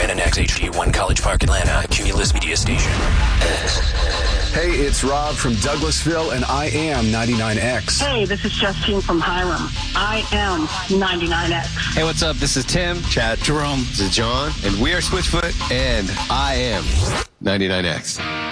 WNNX HD1 College Park, Atlanta, Cumulus Media Station. Hey, it's Rob from Douglasville, and I am 99X. Hey, this is Justine from Hiram. I am 99X. Hey, what's up? This is Tim, Chad, Jerome, this is John, and we are Switchfoot, and I am 99X.